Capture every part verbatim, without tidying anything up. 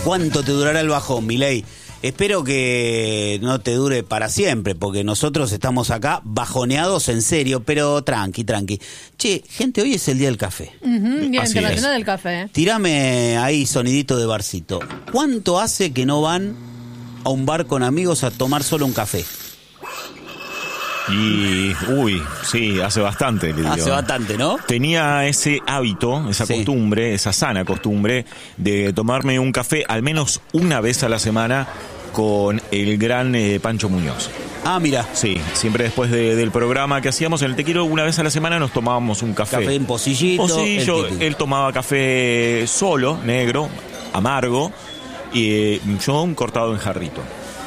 cuánto te durará el bajón, Milei. Espero que no te dure para siempre, porque nosotros estamos acá bajoneados en serio, pero tranqui, tranqui. Che, gente, hoy es el día del café. Uh-huh, Día Así Internacional es. del Café. Tirame ahí sonidito de barcito. ¿Cuánto hace que no van a un bar con amigos a tomar solo un café? Y, uy, sí, hace bastante. le digo. Hace bastante, ¿no? Tenía ese hábito, esa Sí. costumbre, esa sana costumbre de tomarme un café al menos una vez a la semana con el gran eh, Pancho Muñoz. Ah, mira. Sí, siempre después de- del programa que hacíamos en el Te Quiero, una vez a la semana nos tomábamos un café. Café en pocillito. Pocillo, el típico. él tomaba café solo, negro, amargo, y eh, yo un cortado en jarrito.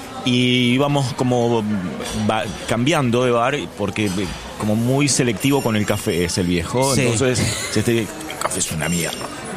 Y íbamos como va, cambiando de bar porque eh, como muy selectivo con el café es el viejo. Sí. Entonces, este café es una mierda.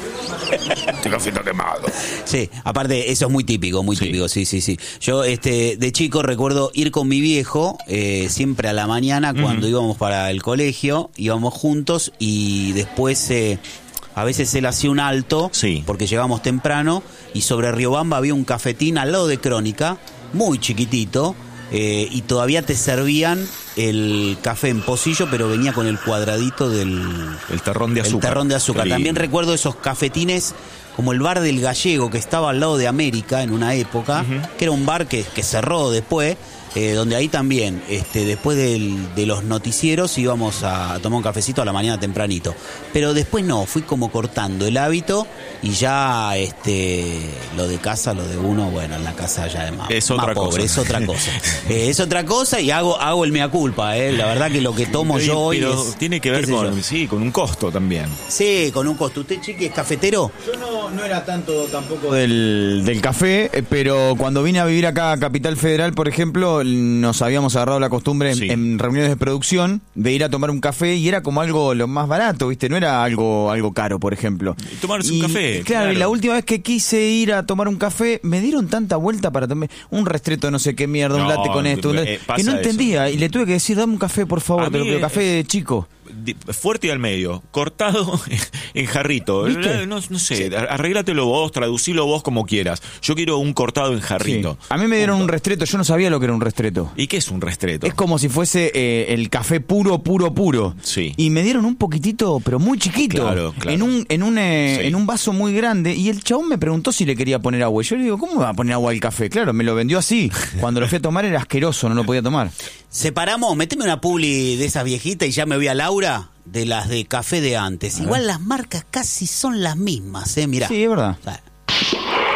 Este café está quemado. Sí, aparte eso es muy típico, muy Sí. típico, sí, sí, sí. Yo este de chico recuerdo ir con mi viejo, eh, siempre a la mañana cuando Ujú. íbamos para el colegio, íbamos juntos y después eh, a veces él hacía un alto, Sí. porque llegamos temprano, y sobre Riobamba había un cafetín al lado de Crónica, muy chiquitito, eh, y todavía te servían el café en pocillo, pero venía con el cuadradito del... El terrón de azúcar. El terrón de azúcar. Qué lindo. También recuerdo esos cafetines como el bar del Gallego, que estaba al lado de América en una época, Ujú. que era un bar que, que cerró después, eh, donde ahí también, este, después del- de los noticieros, íbamos a tomar un cafecito a la mañana tempranito. Pero después no, fui como cortando el hábito y ya este, lo de casa, lo de uno, bueno, en la casa ya es más, Es más otra pobre, cosa. es otra cosa. Eh, es otra cosa y hago, hago el mea culpa, eh. La verdad que lo que tomo yo hoy Pero es... tiene que qué ver sé con, yo. sí, con un costo también. Sí, con un costo. ¿Usted, Chiqui, es cafetero? Yo no, no era tanto tampoco del, del café, eh, pero cuando vine a vivir acá a Capital Federal, por ejemplo, nos habíamos agarrado la costumbre en, Sí. en reuniones de producción de ir a tomar un café y era como algo lo más barato, ¿viste? No era algo algo caro, por ejemplo. Y tomarse un café, Claro, y claro. la última vez que quise ir a tomar un café, me dieron tanta vuelta para tomar un restreto, no sé qué mierda, un No, latte con esto, un eh, latte, pasa que no eso. entendía y le tuve que decir, dame un café, por favor, A te lo mí, pido, café eh, chico. Di- Fuerte y al medio, cortado en jarrito. ¿Viste? No, no sé, arréglatelo vos, traducilo vos como quieras. Yo quiero un cortado en jarrito. Sí. A mí me dieron un restreto, yo no sabía lo que era un restreto. ¿Y qué es un restreto? Es como si fuese eh, el café puro, puro, puro. Sí. Y me dieron un poquitito, pero muy chiquito. Claro, claro. En un, en un, eh, Sí. en un vaso muy grande. Y el chabón me preguntó si le quería poner agua. Y yo le digo, ¿cómo me va a poner agua al café? Claro, me lo vendió así. Cuando lo fui a tomar era asqueroso, no lo podía tomar. Separamos, meteme una publi de esas viejitas y ya me voy a Laura, de las de café de antes. Igual las marcas casi son las mismas, ¿eh? Mirá. Sí, es verdad. O sea,